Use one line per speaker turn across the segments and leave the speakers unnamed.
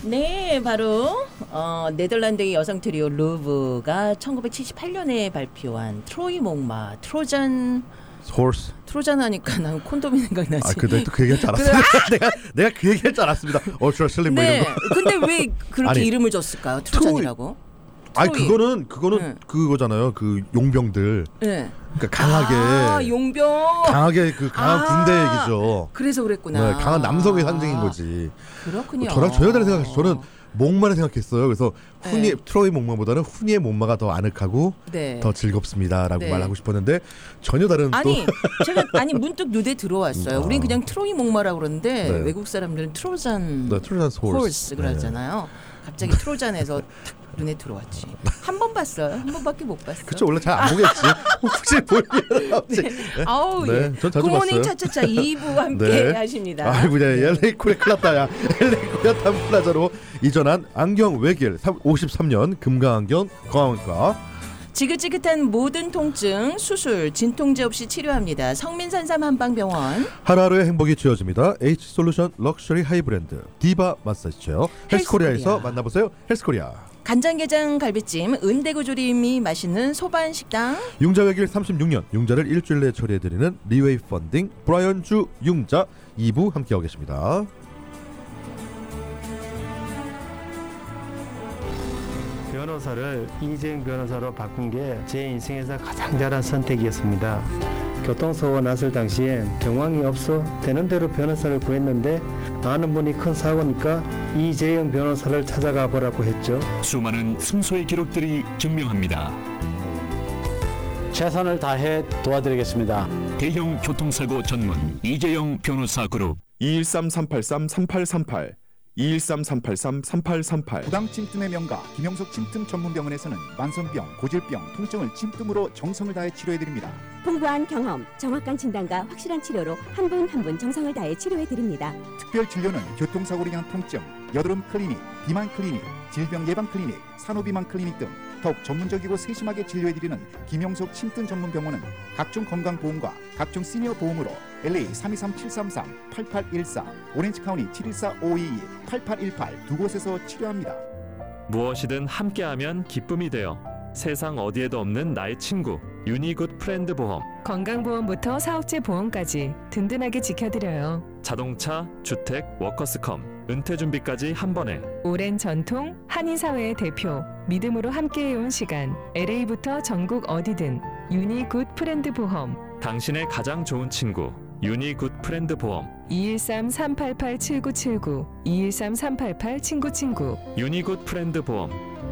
네, 바로 네덜란드의 여성 트리오 루브가 1978년에 발표한 트로이 목마 트로잔
horse.
트로잔 하니까 난 콘돔이 생각나지.
아, 근데 또 그 얘기할 줄 알았어요. 내가 그 얘기할 줄 알았습니다. 얼트라 슬림 뭐
네,
이런 거.
근데 왜 그렇게
아니,
이름을 줬을까요? 트로잔이라고?
아니
트로이.
그거는
네.
그거잖아요. 그 용병들.
네.
그러니까 강하게
용병.
강하게 그 강한 군대 얘기죠.
그래서 그랬구나.
네, 강한 남성의 상징인 거지.
그렇군요.
저랑 전혀 다른 생각했어요. 저는 목마를 생각했어요. 그래서 훈이
네.
트로이 목마보다는 훈이의 목마가 더 아늑하고
네.
더 즐겁습니다라고
네.
말하고 싶었는데 전혀 다른
아니
또
제가 문득 눈에 들어왔어요. 우린 그냥 트로이 목마라고 그러는데
네.
외국 사람들은 트로잔
네, 트로잔
홀스 그러잖아요. 갑자기 트로잔에서 탁 눈에 들어왔지. 한 번 봤어요. 한 번밖에 못 봤어.
그쵸 원래 잘 안 보겠지. 혹시 보이면 나오지.
아우
네,
예.
전 자주
굿모닝
봤어요.
차차차 2부 함께
네.
하십니다.
아이고 야 LA 코리아 클났다야. LA 코리아 탐플라자로 이전한 안경 외길 53년 금강안경 건강과
지긋지긋한 모든 통증 수술 진통제 없이 치료합니다. 성민산삼 한방병원
하루하루의 행복이 지어집니다. H솔루션 럭셔리 하이브랜드 디바 마사지 체어 헬스코리아에서 만나보세요. 헬스코리아
간장게장 갈비찜 은대구 조림이 맛있는 소반식당
융자 외길 36년 융자를 일주일 내에 처리해드리는 리웨이 펀딩 브라이언주 융자 2부 함께하고 계십니다.
변호사를 이재용 변호사로 바꾼 게 제 인생에서 가장 잘한 선택이었습니다. 교통사고가 났을 당시엔 정황이 없어 되는 대로 변호사를 구했는데 아는 분이 큰 사고니까 이재용 변호사를 찾아가 보라고 했죠.
수많은 승소의 기록들이 증명합니다.
최선을 다해 도와드리겠습니다.
대형 교통사고 전문 이재용 변호사 그룹
213-383-3838 213-383-3838
부당 침tum의 명가 김영석 침tum 전문병원에서는 만성병, 고질병, 통증을 침tum으로 정성을 다해 치료해드립니다.
풍부한 경험, 정확한 진단과 확실한 치료로 한 분 한 분 정성을 다해 치료해드립니다.
특별 진료는 교통사고로 인한 통증, 여드름 클리닉, 비만 클리닉, 질병 예방 클리닉, 산후비만 클리닉 등 더욱 전문적이고 세심하게 진료해드리는 김영석 침tum 전문병원은 각종 건강보험과 각종 시니어 보험으로 LA 323-733-8814, 오렌지카운티 714-522-8818 두 곳에서 치료합니다.
무엇이든 함께하면 기쁨이 되어 세상 어디에도 없는 나의 친구 유니굿 프렌드 보험
건강보험부터 사업체 보험까지 든든하게 지켜드려요.
자동차, 주택, 워커스컴, 은퇴준비까지 한 번에
오랜 전통 한인사회의 대표 믿음으로 함께해온 시간 LA부터 전국 어디든 유니굿 프렌드 보험
당신의 가장 좋은 친구 유니굿 프렌드 보험
213-388-7979 213-388-친구친구
유니굿 프렌드 보험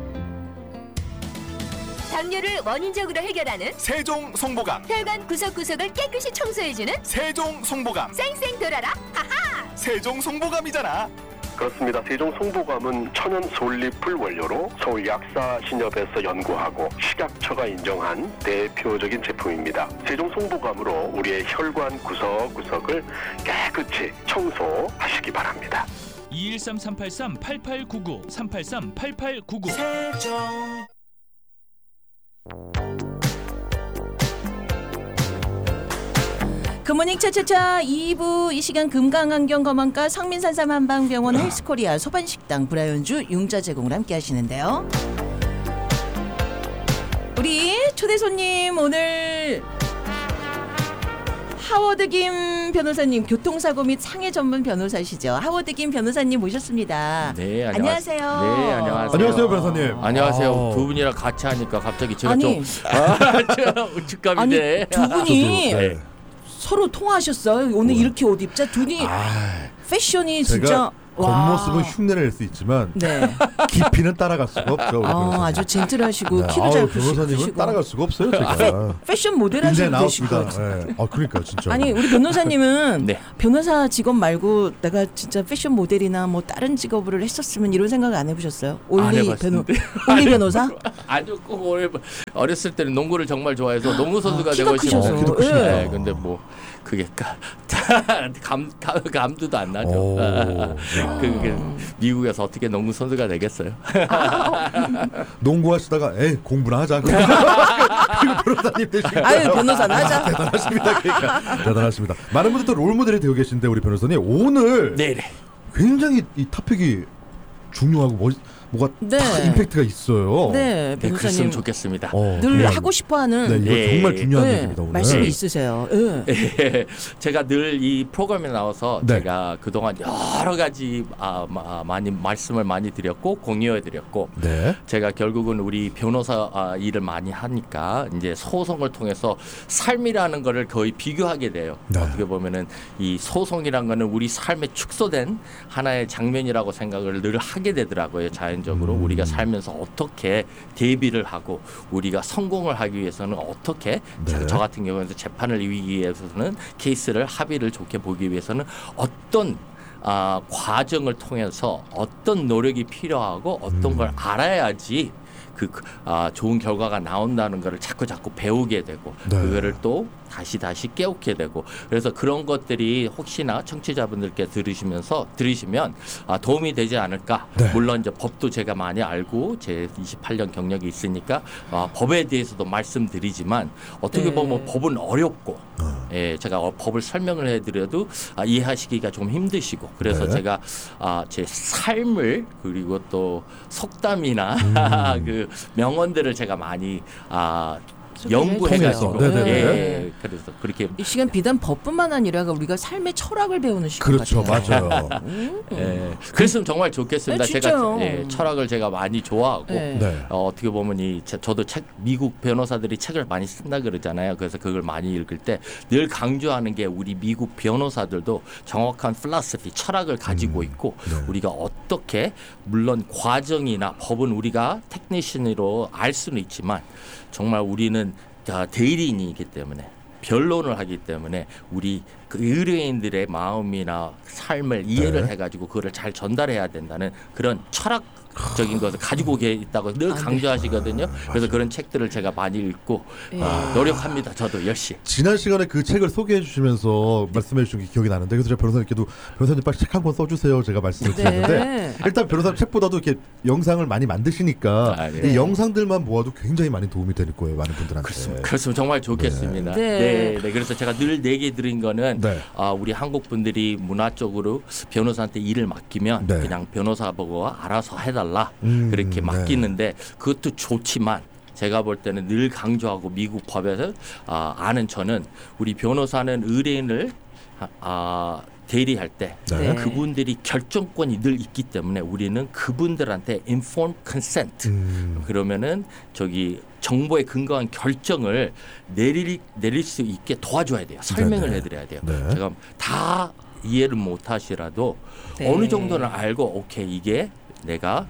담요를 원인적으로 해결하는
세종 송보감
혈관 구석구석을 깨끗이 청소해주는
세종 송보감
쌩쌩 돌아라 하하
세종 송보감이잖아.
그렇습니다. 세종 송보감은 천연 솔잎을 원료로 서울 약사신협에서 연구하고 식약처가 인정한 대표적인 제품입니다. 세종 송보감으로 우리의 혈관 구석구석을 깨끗이 청소하시기 바랍니다.
213-383-8899 383-8899
세종 굿모닝 차차차 2부 이 시간 금강안경 검안과 성민산삼 한방병원 헬스코리아 소반식당 브라이언주 융자 제공을 함께 하시는데요. 우리 초대 손님 오늘 하워드 김 변호사님 교통사고 및 상해 전문 변호사시죠. 하워드 김 변호사님 모셨습니다.
네,
안녕하세요.
네, 안녕하세요.
안녕하세요 변호사님.
안녕하세요. 두 분이랑 같이 하니까 갑자기 제가
아니,
좀 측감인데.
아니 두 분이
네.
서로 통화하셨어요. 오늘 이렇게 옷 입자. 둘이 패션이 진짜
겉모습은 흉내를 낼 수 있지만
네.
깊이는 따라갈 수가 없죠.
아주 젠틀하시고
네.
키도 잘
변호사님은
크시고
따라갈 수가 없어요. 제가.
패션 모델 하시고 계시고.
네. 그러니까 진짜.
아니 우리 변호사님은
네.
변호사 직업 말고 내가 진짜 패션 모델이나 뭐 다른 직업을 했었으면 이런 생각 안 해보셨어요? 올리 변호사?
아주 꼭 어렸을 때는 농구를 정말 좋아해서 농구 선수가
키가
되고
크셔서.
싶어요.
네.
네, 근데 뭐 그게 감도도 안 나죠. 그게 미국에서 어떻게 농구 선수가 되겠어요?
농구하시다가 공부나 하자. 그리고 변호사님 되시고.
아유 변호사나 하자.
대단하십니다. 그러니까 대단하십니다. 많은 분들 또 롤모델이 되고 계신데 우리 변호사님 오늘
네네.
굉장히 이 토픽이 중요하고 뭐가
네.
다 임팩트가 있어요.
네,
그랬으면
변호사님
좋겠습니다.
늘
네.
하고 싶어하는
네, 이거 정말 중요한
네,
얘기입니다. 오늘.
말씀이 있으세요. 네.
제가 늘 이 프로그램에 나와서
네.
제가 그동안 여러 가지 많이 말씀을 많이 드렸고 공유해 드렸고
네.
제가 결국은 우리 변호사 일을 많이 하니까 이제 소송을 통해서 삶이라는 거를 거의 비교하게 돼요.
네.
어떻게 보면은 이 소송이란 거는 우리 삶에 축소된 하나의 장면이라고 생각을 늘 하게 되더라고요. 자연적으로 우리가 살면서 어떻게 대비를 하고 우리가 성공을 하기 위해서는 어떻게
네.
저 같은 경우에는 재판을 이기기 위해서는 케이스를 합의를 좋게 보기 위해서는 어떤 과정을 통해서 어떤 노력이 필요하고 어떤 걸 알아야지 좋은 결과가 나온다는 것을 자꾸 배우게 되고
네.
그거를 또 다시 깨우게 되고 그래서 그런 것들이 혹시나 청취자분들께 들으시면 도움이 되지 않을까.
네.
물론 이제 법도 제가 많이 알고 제 28년 경력이 있으니까 법에 대해서도 말씀드리지만 어떻게
네.
보면 법은 어렵고 제가 법을 설명을 해드려도 이해하시기가 좀 힘드시고 그래서
네.
제가 제 삶을 그리고 또 속담이나 그 명언들을 제가 많이 연구해가지고
네네네.
그래서 그렇게
이 시간 비단 법뿐만 아니라 우리가 삶의 철학을 배우는 시간
그렇죠,
같아요.
맞아요.
그랬으면 정말 좋겠습니다.
네,
제가
진짜요.
철학을 제가 많이 좋아하고
네.
어떻게 보면 저도 미국 변호사들이 책을 많이 쓴다 그러잖아요. 그래서 그걸 많이 읽을 때 늘 강조하는 게 우리 미국 변호사들도 정확한 필로소피 철학을 가지고 있고
네.
우리가 어떻게 물론 과정이나 법은 우리가 테크니션으로 알 수는 있지만 정말 우리는 다 대리인이기 때문에 변론을 하기 때문에 우리 그 의뢰인들의 마음이나 삶을 이해를
네.
해가지고 그거를 잘 전달해야 된다는 그런 철학적인 것을 가지고 있다고 늘 강조하시거든요. 그래서 그런 책들을 제가 많이 읽고 노력합니다. 저도 열심히.
지난 시간에 그 책을 소개해 주시면서 말씀해 주신 게 기억이 나는데 그래서 제가 변호사님께도 변호사님 빨리 책 한 권 써주세요 제가 말씀을 드렸는데
네.
일단 변호사님 책보다도 이렇게 영상을 많이 만드시니까
네.
이 영상들만 모아도 굉장히 많이 도움이 될 거예요 많은 분들한테.
그렇습니다. 정말 좋겠습니다.
네.
네. 그래서 제가 늘 얘기 드린 거는
네.
우리 한국 분들이 문화 쪽으로 변호사한테 일을 맡기면
네.
그냥 변호사 보고 알아서 해달라 그렇게
네.
맡기는데 그것도 좋지만 제가 볼 때는 늘 강조하고 미국 법에서 아는 저는 우리 변호사는 의뢰인을 대리할 때
네.
그분들이 결정권이 늘 있기 때문에 우리는 그분들한테 informed consent 그러면은 정보에 근거한 결정을 내릴 수 있게 도와줘야 돼요. 설명을
네네.
해드려야 돼요.
네.
제가 다 이해를 못 하시라도
네.
어느 정도는 알고 오케이 이게 내가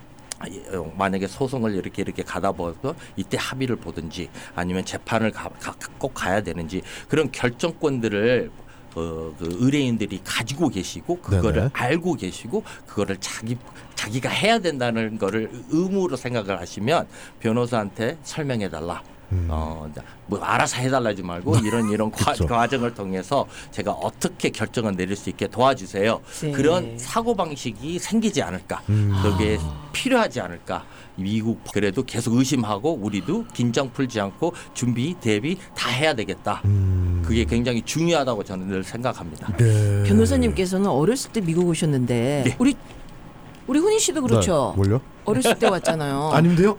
만약에 소송을 이렇게 가다 보고 이때 합의를 보든지 아니면 재판을 꼭 가야 되는지 그런 결정권들을 그 의뢰인들이 가지고 계시고 그거를
네네.
알고 계시고 그거를 자기가 해야 된다는 거를 의무로 생각을 하시면 변호사한테 설명해 달라. 뭐 알아서 해달라지 말고 이런
그쵸.
과정을 통해서 제가 어떻게 결정을 내릴 수 있게 도와주세요.
네.
그런 사고 방식이 생기지 않을까. 그게 필요하지 않을까. 미국 그래도 계속 의심하고 우리도 긴장 풀지 않고 준비 대비 다 해야 되겠다. 그게 굉장히 중요하다고 저는 늘 생각합니다.
네.
변호사님께서는 어렸을 때 미국 오셨는데
네.
우리 훈이 씨도 그렇죠.
네. 뭘요?
어렸을 때 왔잖아요.
아닌데요?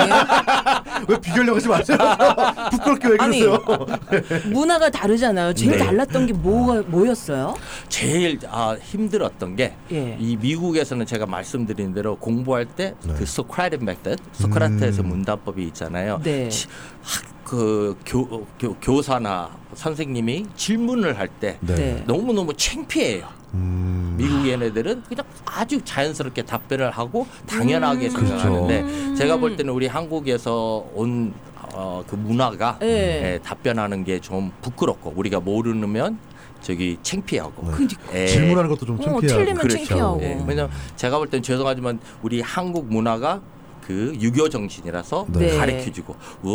왜 비교하려고 하지 마세요. 부끄럽게 왜
아니,
그러세요?
문화가 다르잖아요. 제일
네.
달랐던 게 뭐였어요?
제일 힘들었던 게 이
예.
미국에서는 제가 말씀드린 대로 공부할 때
네.
그 소크라틱 메서드, 소크라테스 문답법이 있잖아요.
네.
교사나 선생님이 질문을 할 때
네.
너무너무 창피해요. 미국 얘네들은 그냥 아주 자연스럽게 답변을 하고 당연하게 생각하는데 제가 볼 때는 우리 한국에서 온 그 문화가 답변하는 게 좀 부끄럽고 우리가 모르면 창피하고
질문하는 것도 좀 창피하고
틀리면
그렇죠.
창피하고.
왜냐면 제가 볼 때는 죄송하지만 우리 한국 문화가 그 유교 정신이라서
네.
가르쳐주고